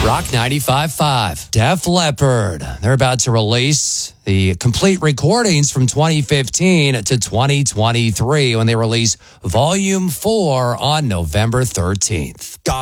Rock 95.5. Def Leppard. They're about to release the complete recordings from 2015 to 2023 when they release Volume 4 on November 13th.